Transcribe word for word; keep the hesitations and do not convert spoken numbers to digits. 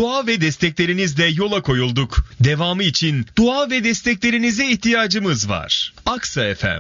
Dua ve desteklerinizle yola koyulduk. Devamı için dua ve desteklerinize ihtiyacımız var. Aksa F M.